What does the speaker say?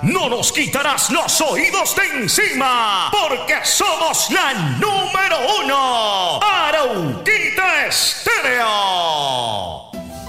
no nos quitarás los oídos de encima, porque somos la número 1. Arauquita Estéreo.